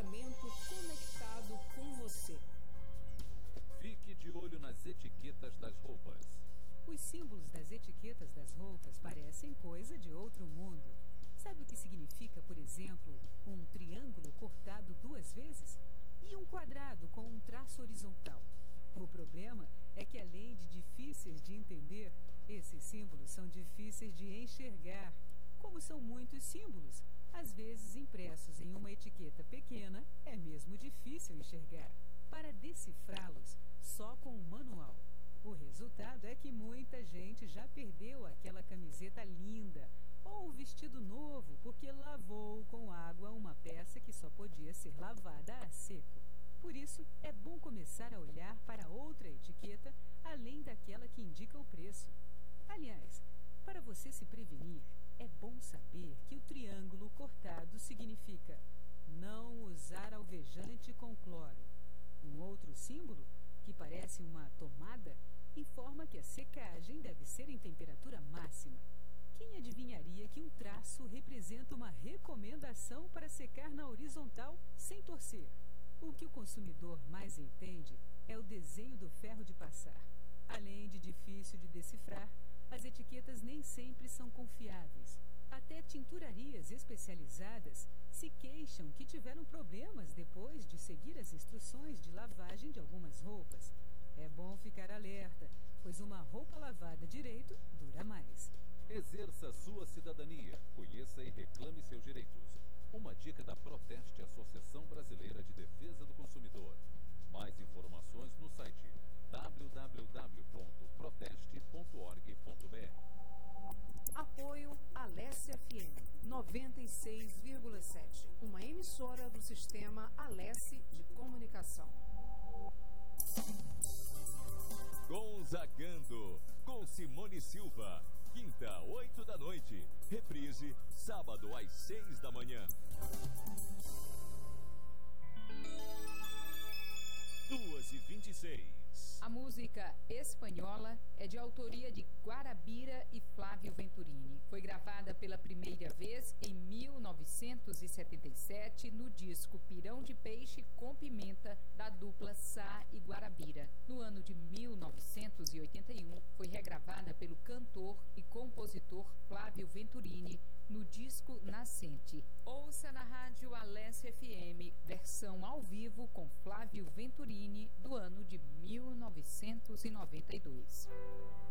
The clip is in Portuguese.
pensamento conectado com você. Fique de olho nas etiquetas das roupas. Os símbolos das etiquetas das roupas parecem coisa de outro mundo. Sabe o que significa, por exemplo, um triângulo cortado 2 vezes? E um quadrado com um traço horizontal? O problema é que, além de difíceis de entender, esses símbolos são difíceis de enxergar. Como são muitos símbolos, às vezes impressos em uma etiqueta pequena, é mesmo difícil enxergar. Para decifrá-los só com um manual. O resultado é que muita gente já perdeu aquela camiseta linda ou o vestido novo porque lavou com água uma peça que só podia ser lavada a seco. Por isso, é bom começar a olhar para outra etiqueta além daquela que indica o preço. Aliás, para você se prevenir, é bom saber que o triângulo cortado significa não usar alvejante com cloro. Um outro símbolo, que parece uma tomada, informa que a secagem deve ser em temperatura máxima. Quem adivinharia que um traço representa uma recomendação para secar na horizontal sem torcer? O que o consumidor mais entende é o desenho do ferro de passar. Além de difícil de decifrar, as etiquetas nem sempre são confiáveis. Até tinturarias especializadas se queixam que tiveram problemas depois de seguir as instruções de lavagem de algumas roupas. É bom ficar alerta, pois uma roupa lavada direito dura mais. Exerça sua cidadania, conheça e reclame seus direitos. Uma dica da Proteste, Associação Brasileira de Defesa do Consumidor. Mais informações no site www.proteste.org.br. Apoio Alesse FM 96,7, uma emissora do sistema Alesse de comunicação. Gonzagando, com Simone Silva. Quinta, 8 da noite. Reprise, sábado às 6 da manhã. 2h26. A música Espanhola é de autoria de Guarabira e Flávio Venturini. Foi gravada pela primeira vez em 1977 no disco Pirão de Peixe com Pimenta, da dupla Sá e Guarabira. No ano de 1981, foi regravada pelo cantor e compositor Flávio Venturini no disco Nascente. Ouça na rádio Alesse FM, versão ao vivo com Flávio Venturini, do ano de 1992.